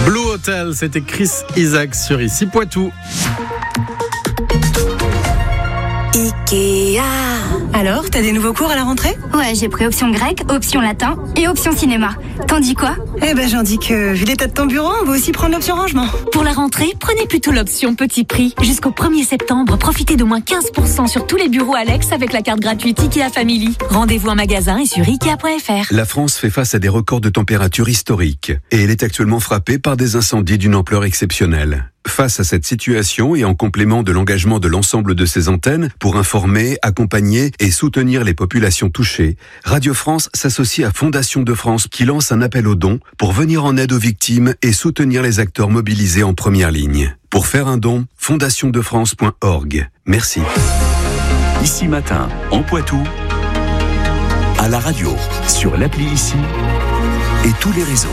Blue Hotel, c'était Chris Isaac sur Ici Poitou. Ikea. Alors, t'as des nouveaux cours à la rentrée ? Ouais, j'ai pris option grec, option latin et option cinéma. T'en dis quoi ? J'en dis que, vu l'état de ton bureau, on va aussi prendre l'option rangement. Pour la rentrée, prenez plutôt l'option petit prix. Jusqu'au 1er septembre, profitez d'au moins 15% sur tous les bureaux Alex avec la carte gratuite Ikea Family. Rendez-vous en magasin et sur Ikea.fr. La France fait face à des records de température historiques et elle est actuellement frappée par des incendies d'une ampleur exceptionnelle. Face à cette situation et en complément de l'engagement de l'ensemble de ses antennes pour informer, accompagner et soutenir les populations touchées, Radio France s'associe à Fondation de France qui lance un appel aux dons pour venir en aide aux victimes et soutenir les acteurs mobilisés en première ligne. Pour faire un don, fondationdefrance.org. Merci. Ici Matin, en Poitou, à la radio, sur l'appli Ici et tous les réseaux.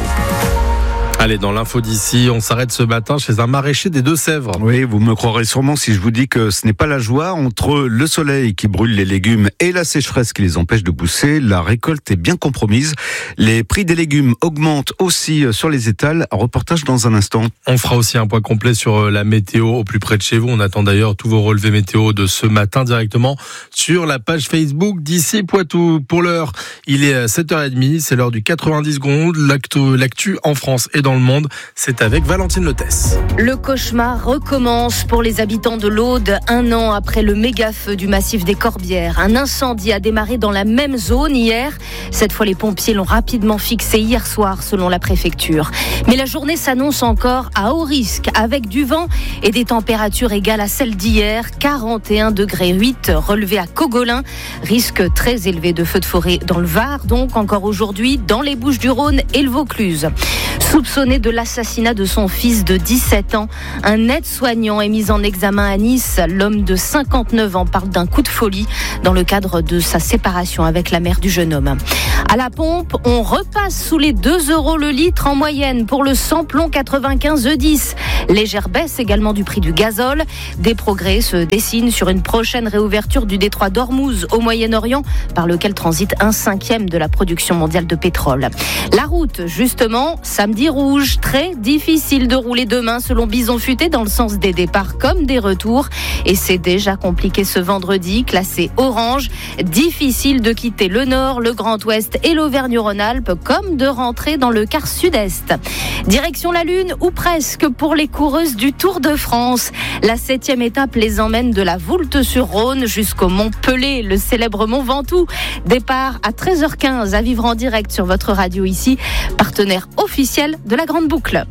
Allez, dans l'info d'ici, on s'arrête ce matin chez un maraîcher des Deux-Sèvres. Oui, vous me croirez sûrement si je vous dis que ce n'est pas la joie. Entre le soleil qui brûle les légumes et la sécheresse qui les empêche de pousser, la récolte est bien compromise. Les prix des légumes augmentent aussi sur les étals. Reportage dans un instant. On fera aussi un point complet sur la météo au plus près de chez vous. On attend d'ailleurs tous vos relevés météo de ce matin directement sur la page Facebook d'Ici Poitou. Pour l'heure, il est 7h30, c'est l'heure du 90 secondes. L'actu en France et dans le monde, c'est avec Valentine Lotès. Le cauchemar recommence pour les habitants de l'Aude, 1 an après le méga-feu du massif des Corbières. Un incendie a démarré dans la même zone hier. Cette fois, les pompiers l'ont rapidement fixé hier soir, selon la préfecture. Mais la journée s'annonce encore à haut risque, avec du vent et des températures égales à celles d'hier. 41,8 degrés relevés à Cogolin. Risque très élevé de feux de forêt dans le Var, donc encore aujourd'hui, dans les Bouches-du-Rhône et le Vaucluse. Soupçonné de l'assassinat de son fils de 17 ans, un aide-soignant est mis en examen à Nice. L'homme de 59 ans parle d'un coup de folie dans le cadre de sa séparation avec la mère du jeune homme. À la pompe, on repasse sous les 2 € le litre en moyenne pour le samplon 95 E10. Légère baisse également du prix du gazole. Des progrès se dessinent sur une prochaine réouverture du détroit d'Ormuz au Moyen-Orient, par lequel transite 1/5 de la production mondiale de pétrole. La route, justement, samedi rouge, très difficile de rouler demain selon Bison Futé dans le sens des départs comme des retours. Et c'est déjà compliqué ce vendredi, classé orange. Difficile de quitter le Nord, le Grand Ouest et l'Auvergne-Rhône-Alpes, comme de rentrer dans le quart sud-est. Direction la Lune, ou presque, pour les coureuses du Tour de France. La 7e étape les emmène de la Voulte-sur-Rhône jusqu'au Mont Pelé, le célèbre Mont Ventoux. Départ à 13h15 à vivre en direct sur votre radio Ici, partenaire officiel de la Grande Boucle.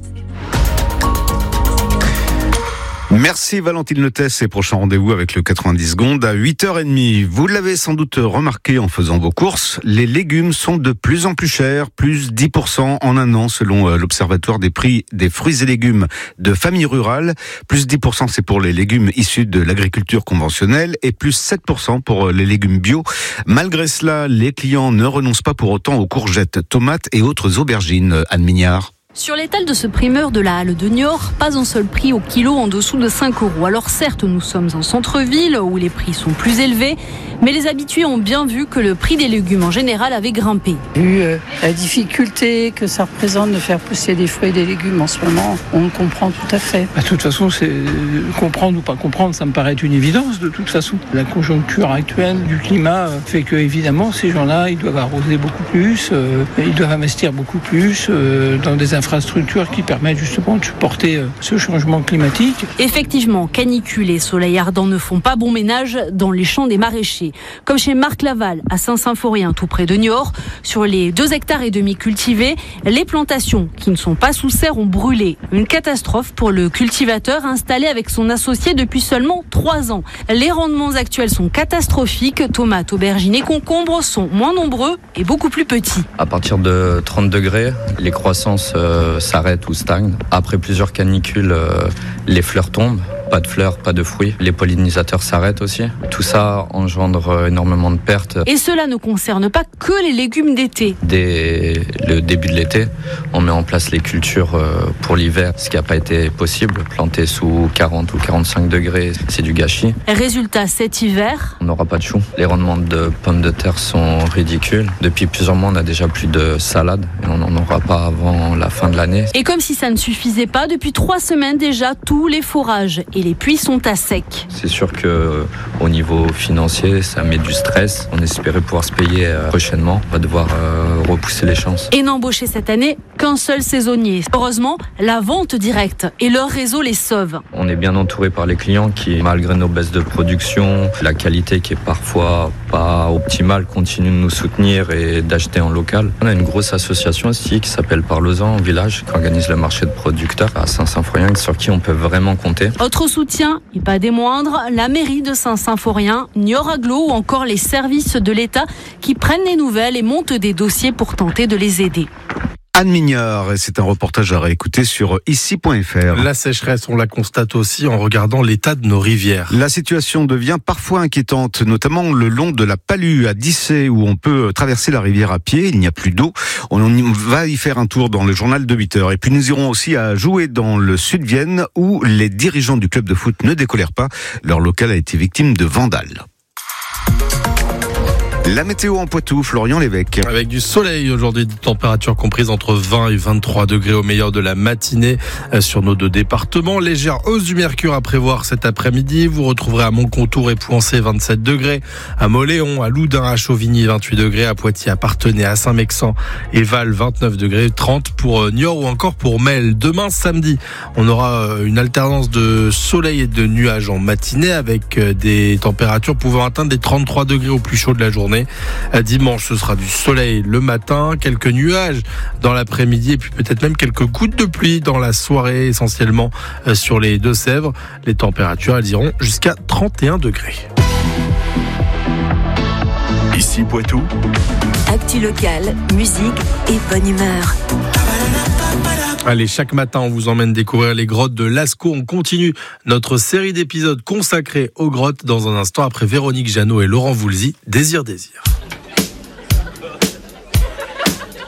Merci Valentine Lotès et prochain rendez-vous avec le 90 secondes à 8h30. Vous l'avez sans doute remarqué en faisant vos courses, les légumes sont de plus en plus chers, plus 10% en 1 an selon l'Observatoire des prix des fruits et légumes de famille rurale. Plus 10% c'est pour les légumes issus de l'agriculture conventionnelle et plus 7% pour les légumes bio. Malgré cela, les clients ne renoncent pas pour autant aux courgettes, tomates et autres aubergines. Anne Mignard. Sur l'étal de ce primeur de la halle de Niort, pas un seul prix au kilo en dessous de 5 €. Alors certes, nous sommes en centre-ville où les prix sont plus élevés, mais les habitués ont bien vu que le prix des légumes en général avait grimpé. Vu la difficulté que ça représente de faire pousser des fruits et des légumes en ce moment, on le comprend tout à fait. De toute façon, c'est comprendre ou pas comprendre, ça me paraît une évidence de toute façon. La conjoncture actuelle du climat fait que évidemment ces gens-là, ils doivent arroser beaucoup plus, ils doivent investir beaucoup plus dans des infrastructures qui permettent justement de supporter ce changement climatique. Effectivement, canicule et soleil ardent ne font pas bon ménage dans les champs des maraîchers. Comme chez Marc Laval, à Saint-Symphorien, tout près de Niort, sur les 2,5 hectares cultivés, les plantations qui ne sont pas sous serre ont brûlé. Une catastrophe pour le cultivateur installé avec son associé depuis seulement 3 ans. Les rendements actuels sont catastrophiques. Tomates, aubergines et concombres sont moins nombreux et beaucoup plus petits. À partir de 30 degrés, les croissances s'arrêtent ou stagnent. Après plusieurs canicules, les fleurs tombent. pas de fleurs, pas de fruits. Les pollinisateurs s'arrêtent aussi. Tout ça engendre énormément de pertes. Et cela ne concerne pas que les légumes d'été. Dès le début de l'été, on met en place les cultures pour l'hiver, ce qui n'a pas été possible. Planter sous 40 ou 45 degrés, c'est du gâchis. Résultat, cet hiver, on n'aura pas de choux. Les rendements de pommes de terre sont ridicules. Depuis plusieurs mois, on n'a déjà plus de salade et on n'en aura pas avant la fin de l'année. Et comme si ça ne suffisait pas, depuis 3 semaines déjà, tous les forages et les puits sont à sec. C'est sûr qu'au niveau financier, ça met du stress. On espérait pouvoir se payer prochainement. On va devoir repousser les chances. Et n'embaucher cette année qu'un seul saisonnier. Heureusement, la vente directe et leur réseau les sauve. On est bien entouré par les clients qui, malgré nos baisses de production, la qualité qui est parfois pas optimale, continuent de nous soutenir et d'acheter en local. On a une grosse association aussi qui s'appelle Parlez-en Village, qui organise le marché de producteurs à Saint-Symphorien, sur qui on peut vraiment compter. Autre soutien, et pas des moindres, la mairie de Saint-Symphorien, Niort Aglo ou encore les services de l'État qui prennent les nouvelles et montent des dossiers pour tenter de les aider. Anne Mignard, et c'est un reportage à réécouter sur ici.fr. La sécheresse, on la constate aussi en regardant l'état de nos rivières. La situation devient parfois inquiétante, notamment le long de la Palue à Dissé, où on peut traverser la rivière à pied. Il n'y a plus d'eau. On va y faire un tour dans le journal de 8 heures. Et puis nous irons aussi à Jouer dans le Sud-Vienne, où les dirigeants du club de foot ne décolèrent pas. Leur local a été victime de vandales. La météo en Poitou, Florian Lévesque. Avec du soleil aujourd'hui, des températures comprises entre 20 et 23 degrés au meilleur de la matinée sur nos 2 départements. Légère hausse du mercure à prévoir cet après-midi. Vous retrouverez à Montcontour et Pouancé 27 degrés, à Moléon, à Loudun, à Chauvigny 28 degrés, à Poitiers, à Parthenay, à Saint-Mexan et Val 29 degrés, 30 pour Niort ou encore pour Mel. Demain samedi, on aura une alternance de soleil et de nuages en matinée avec des températures pouvant atteindre les 33 degrés au plus chaud de la journée. Dimanche, ce sera du soleil le matin, quelques nuages dans l'après-midi et puis peut-être même quelques gouttes de pluie dans la soirée, essentiellement sur les Deux-Sèvres. Les températures, elles iront jusqu'à 31 degrés. Ici Poitou. Actu locale, musique et bonne humeur. Allez, chaque matin, on vous emmène découvrir les grottes de Lascaux. On continue notre série d'épisodes consacrés aux grottes dans un instant après Véronique Jeannot et Laurent Voulzy. Désir.